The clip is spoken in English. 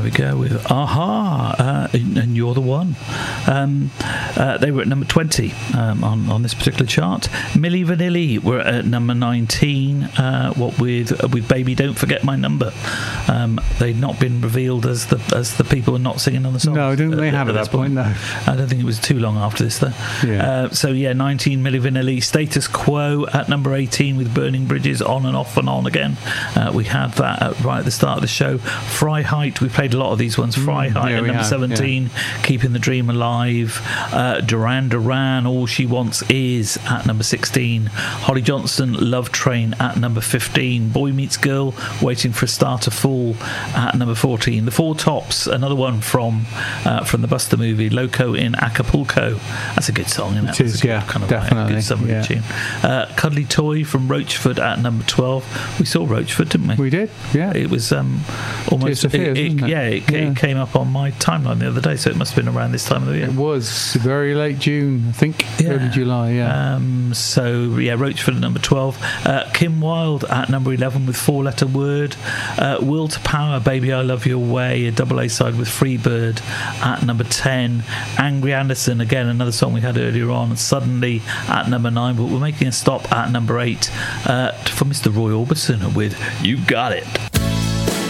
There we go with Aha, and You're the One. They were at number 20 on this particular chart. Milli Vanilli were at number 19. What with Baby Don't Forget My Number. They'd not been revealed as the people were not singing on the song. No, didn't they have at that point? No, I don't think it was too long after this though. Yeah. 19 Milli Vanilli. Status Quo at number 18 with Burning Bridges, On and Off and On Again. We had that right at the start of the show. Freiheit, we played a lot of these ones. Freiheit at number 17, Keeping the Dream Alive. Duran Duran, All She Wants Is at number 16. Holly Johnson, Love Train at number 15. Boy Meets Girl, Waiting for a Star to Fall at number 14. The Four Tops, another one from the Buster movie, Loco in Acapulco. That's a good song, isn't it? It is, yeah, kind of definitely. Good summer tune. Cuddly Toy from Roachford at number 12. We saw Roachford, didn't we? We did, yeah. It was almost... It came up on my timeline the other day, so it must have been around this time of the year. It was very late June, I think, early July, yeah. Roachford at number 12. Kim Wilde at number 11 with Four Letter Word. Will to Power, Baby I Love Your Way, a double A side with Freebird at number 10. Angry Anderson, again, another song we had earlier on, Suddenly at number 9, but we're making a stop at number 8 for Mr. Roy Orbison with You Got It.